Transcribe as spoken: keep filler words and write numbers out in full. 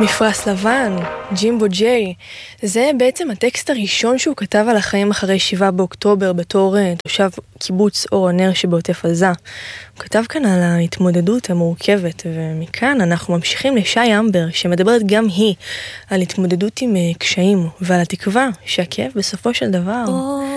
מפרס לבן, ג'ימבו ג'יי, זה בעצם הטקסט הראשון שהוא כתב על החיים אחרי שבעה באוקטובר בתור תושב קיבוץ אור הנר שבעוטף עזה. הוא כתב כאן על ההתמודדות המורכבת, ומכאן אנחנו ממשיכים לשי אמבר, שמדברת גם היא על התמודדות עם קשיים, ועל התקווה שהכאב בסופו של דבר